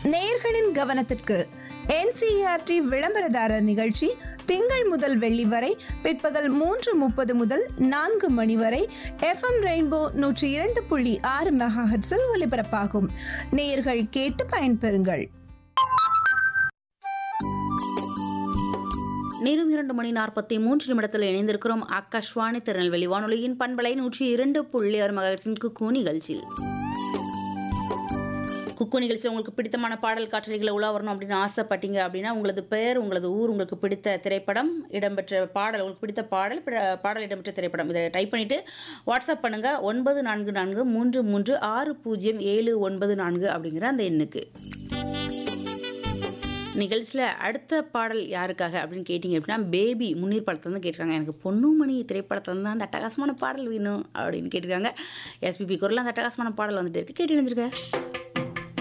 நேயர்களின் கவனத்திற்கு NCERT விளம்பரதாரர் நிகழ்ச்சி திங்கள் முதல் வெள்ளி வரை பிற்பகல் 3:30 முதல் 4 மணி வரை FM ரெயின்போ 102.6 மெகாஹெர்ட்ஸில் ஒலிபரப்பாகும். நேயர்கள் கேட்டு பயன்பெறுங்கள். நேரம் 2:43 இணைந்திருக்கிறோம். ஆகாஷ்வாணி திருநெல்வேலி வானொலியின் பண்பலை 102.6 மெகாஹெர்ட்ஸின் குக்கு நிகழ்ச்சியில். குக்கு நிகழ்ச்சி உங்களுக்கு பிடித்தமான பாடல் காட்சிகளை உலா வரணும் அப்படின்னு ஆசைப்பட்டீங்க அப்படின்னா உங்களது பெயர், உங்களது ஊர், உங்களுக்கு பிடித்த திரைப்படம், இடம்பெற்ற பாடல், உங்களுக்கு பிடித்த பாடல் இடம்பெற்ற திரைப்படம் இதை டைப் பண்ணிவிட்டு வாட்ஸ்அப் பண்ணுங்கள் 9443360794 அப்படிங்கிற அந்த எண்ணுக்கு. நிகழ்ச்சியில் அடுத்த பாடல் யாருக்காக அப்படின்னு கேட்டிங்க அப்படின்னா பேபி முன்னீர் படத்துலேருந்து கேட்டிருக்காங்க. எனக்கு பொன்னுமணி திரைப்படத்துலேருந்து அந்த அட்டகாசமான பாடல் வேணும் அப்படின்னு கேட்டிருக்காங்க. SPP குரலில் அந்த அட்டகாசமான பாடல் வந்துட்டு இருக்கு, கேட்டு எழுந்திருக்க.